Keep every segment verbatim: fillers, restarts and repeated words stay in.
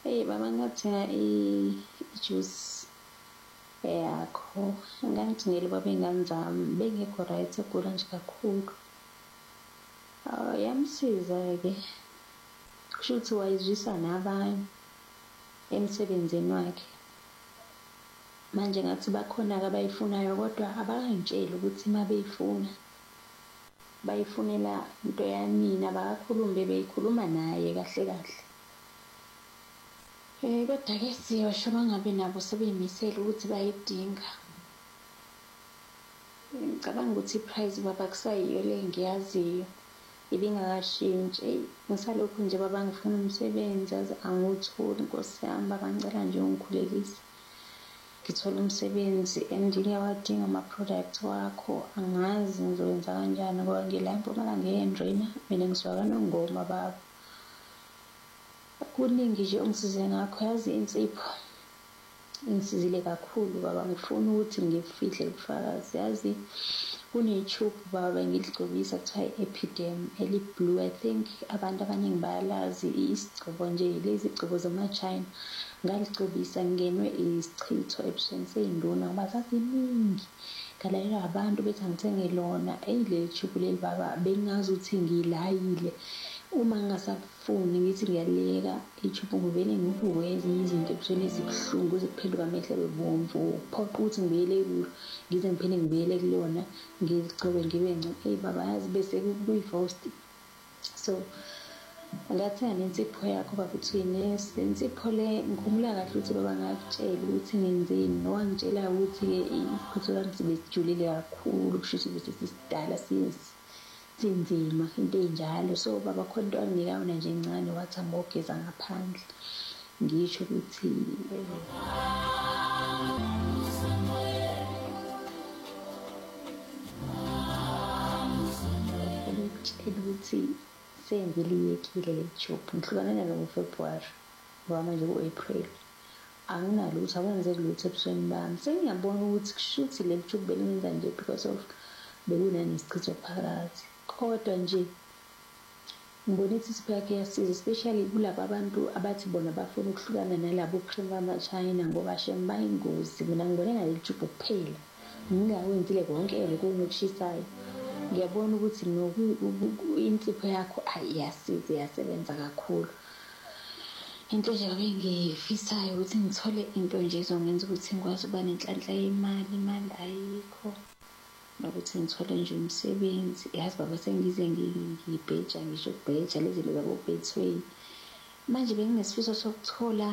Eyi baba, ngathenga ijuice yakho, ngangithengele baba iy'ngane zami, bengekho right, egula nje kakhulu. Yamsiza-ke, kusho ukuthi wayizwisa nabanye emsebenzini wakhe. Manje ngathi bakhona-ke abayifunayo kodwa abakangitsheli ukuthi uma beyifuna bayifunela into yanini, abakakhulumi, bebeyikhuluma naye kahle kahle. Kodwa-ke siyosho uma ngabe nabo sebey'misele ukuthi bayidinga. Ngicabanga ukuthi i-price baba kusayiyo le engiyaziyo, ibingakashintshi. Eyi, ngisalokhu nje baba ngifuna umsebenzi, yazi angiwutholi Nkosi yami baba, ngicela nje ungikhulekise ngithole umsebenzi and ngiyawadinga ama-product wakho. Angazi ngizokwenza kanjani ngoba ngila eMpumalanga e-Hendrina, mina ngisuka KwaNongoma baba. Kuningi nje ongisize ngakho, yazi insipho ingisizile kakhulu baba, ngifuna ukuthi ngifihle ubufakazi. Yazi kune-tube baba bengiligcobisa kuthiwa i-Epidem eli-blue, I think abantu abaningi bayalazi, isigcobo nje, lezi gcobo zama-China. Ngaligcobisa ngingenwe isichitho ebusweni sey'nduna ngoba zaziningi, ngalayelwa abantu bethi angithenge lona. Eyi, leli tube leli baba bengazi ukuthi ngilayile. Uma ngingasafuni ngithi ngiyaliyeka i-tube, ngivele ngibuke ezinye izinto ebusweni ezibuhlungu kuze kuphenduke amehlo abebomvu, kuphoqa ukuthi ngibuyele kulo, ngize ngiphinde ngibuyele kulona, ngiligcobe ngibe ngco. Eyi baba, yazi bese kuyi-worst. So ngathenga le nsipho yakho baba, uthini le nsipho le, ngikhumbula kahle ukuthi baba ngakutshela ukuthi ngenzeni, nowangitshela ukuthi-ke isikhutho sami sibesijulile kakhulu, kusho ukuthi bese sisidala sinzima, into ey'njalo. So baba khona into wanginika yona nje encane, wathi angogeza ngaphandle, ngisho ukuthi ukutshela ukuthi sengiliyekile le tube, ngihlukane nalo ngoFebruwari ngoba manje ku-April anginalutho, akwenzeki lutho ebusweni bami. Sengiyabona ukuthi kushuthi leli tube belingenza nje because of bekunanesichitho phakathi, kodwa nje ngibona ukuthi isipho yakhe iyasiza, especially kulaba abantu abathi bona bafuna ukuhlukana nalabo cream bama-China ngoba shem bayingozi. Mina ngibone ngaleli tube kuphela, ngingawenzile konke lokhu okungikushisayo. Ngiyabona ukuthi insipho yakho iyasiza, iyasebenza kakhulu. Into nje bengiyifisayo ukuthi ngithole into nje ezongenza ukuthi ngikwazi ukuba nenhlanhla yemali, imali ayikho, nokuthi ngithole nje umsebenzi. Yazi baba, sengize ngibheja, ngisho ukubheja lezi zinto zabo-Betway. Manje benginesifiso sokuthola,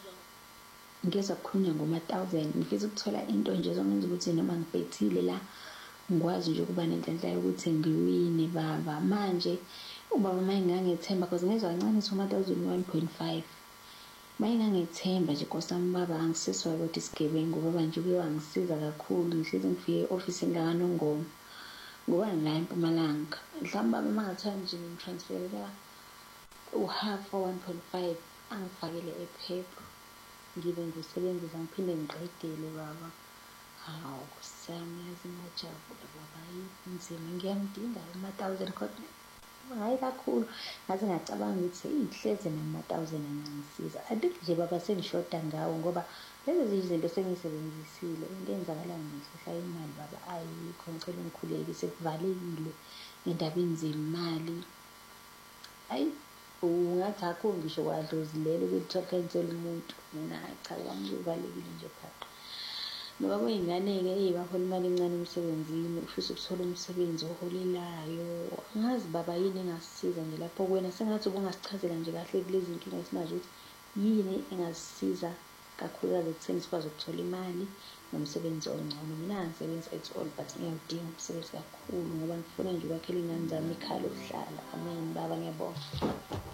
ngezwa kukhulunywa ngoma-thousand, ngifisa ukuthola into nje ezongenza ukuthi noma ngibhethile la ngikwazi nje ukuba nenhlanhla yokuthi ngiwine baba. Manje ubaba mayengangethemba because ngezwa kancane ukuthi uma-thousand one point five, mayengangethemba nje Nkosi yami baba, angisiswa kodwa isigebengu baba, nje uke wangisiza kakhulu. Ngihlezi ngifike e-ofisini lakaNongoma ngoba ngila eMpumalanga. Mhlawumbe baba mangathiwa nje ngitransferela uhalf wa-one point five, angifakele ePep ngibe ngisebenzisa ngiphinde ngiqedele baba. Hawu Nkosi yami, yazi ngajabula baba, inzima, ngiyamdinga ama-thousand kodwa hhayi kakhulu. Ngaze ngacabanga ukuthi ihleze nama-thousand angangisiza. I think nje baba sengishoda ngawo ngoba lezi zinto sengiy'sebenzisile. Into eyenzakalayo ngenhlanhla yemali baba ayikho, ngicela ungikhulekise, kuvalekile endabeni zemali. Hayi, ungathi akho ngisho kwadlozilele ukuthi umuntu. Mina cha, kwami kuvalekile nje phaqha. Ngoba kwey'ngane-ke ey'bahola imali encane emsebenzini, ufisa ukuthola umsebenzi oholelayo. Angazi baba yini engasisiza nje lapho kuwena, sengathi ubungasichazela nje kahle kulezi nkinga esinazo ukuthi yini engasisiza kakhulukazi ekutheni sikwazi ukuthola imali nomsebenzi ongcono. Mina angisebenzi at all but ngiyawudinga umsebenzi kakhulu ngoba ngifuna nje ukwakhela iy'ngane zami ikhaya lokuhlala. Amen baba, ngiyabonga.